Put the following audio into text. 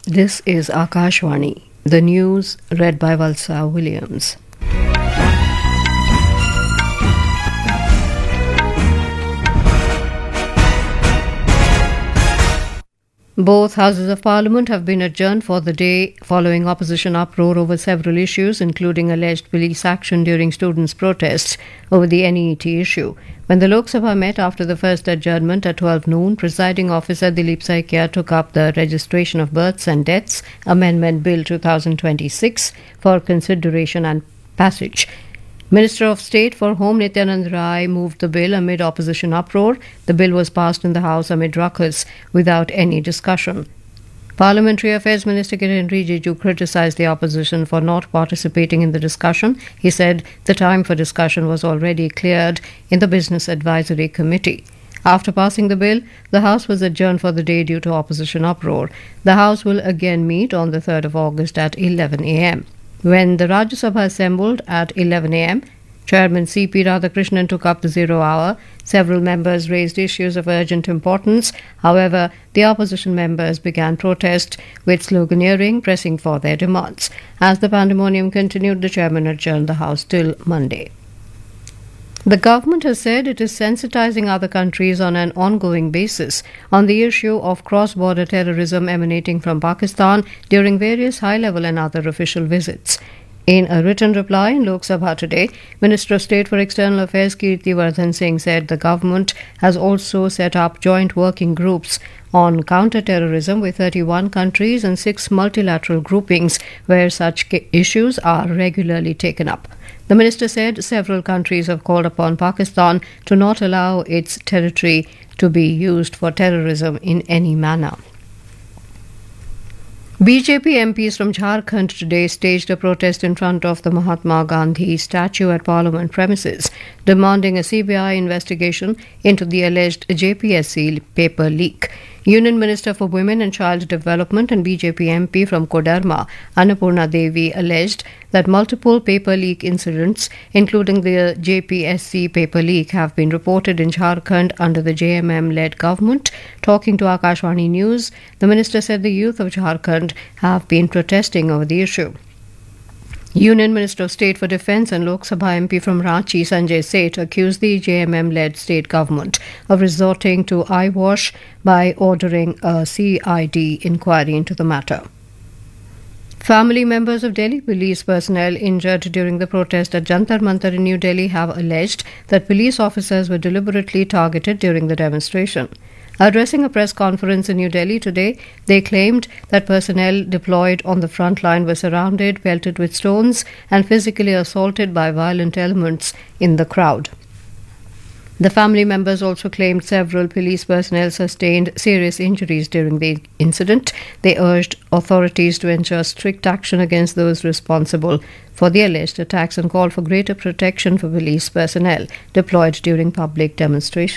This is Akashvani. The news read by Valsa Williams. Both houses of parliament have been adjourned for the day following opposition uproar over several issues, including alleged police action during students' protests over the NEET issue. When the Lok Sabha met after the first adjournment at 12 noon, presiding officer Dilip Saikia took up the Registration of Births and Deaths Amendment Bill 2026 for consideration and passage. Minister of State for Home Nityanand Rai moved the bill amid opposition uproar. The bill was passed in the House amid ruckus without any discussion. Parliamentary Affairs Minister Kiren Rijiju criticized the opposition for not participating in the discussion. He said the time for discussion was already cleared in the Business Advisory Committee. After passing the bill, the House was adjourned for the day due to opposition uproar. The House will again meet on the 3rd of August at 11 a.m. When the Rajya Sabha assembled at 11 a.m., Chairman C.P. Radhakrishnan took up the 0 hour. Several members raised issues of urgent importance. However, the opposition members began protest with sloganeering, pressing for their demands. As the pandemonium continued, the chairman adjourned the House till Monday. The government has said it is sensitizing other countries on an ongoing basis on the issue of cross-border terrorism emanating from Pakistan during various high-level and other official visits. In a written reply in Lok Sabha today, Minister of State for External Affairs Kirti Vardhan Singh said the government has also set up joint working groups on counter-terrorism with 31 countries and 6 multilateral groupings where such issues are regularly taken up. The minister said several countries have called upon Pakistan to not allow its territory to be used for terrorism in any manner. BJP MPs from Jharkhand today staged a protest in front of the Mahatma Gandhi statue at Parliament premises, demanding a CBI investigation into the alleged JPSC paper leak. Union Minister for Women and Child Development and BJP MP from Koderma, Annapurna Devi, alleged that multiple paper leak incidents, including the JPSC paper leak, have been reported in Jharkhand under the JMM-led government. Talking to Akashvani News, the minister said the youth of Jharkhand have been protesting over the issue. Union Minister of State for Defence and Lok Sabha MP from Ranchi, Sanjay Seth, accused the JMM-led state government of resorting to eyewash by ordering a CID inquiry into the matter. Family members of Delhi police personnel injured during the protest at Jantar Mantar in New Delhi have alleged that police officers were deliberately targeted during the demonstration. Addressing a press conference in New Delhi today, they claimed that personnel deployed on the front line were surrounded, pelted with stones, and physically assaulted by violent elements in the crowd. The family members also claimed several police personnel sustained serious injuries during the incident. They urged authorities to ensure strict action against those responsible for the alleged attacks and called for greater protection for police personnel deployed during public demonstrations.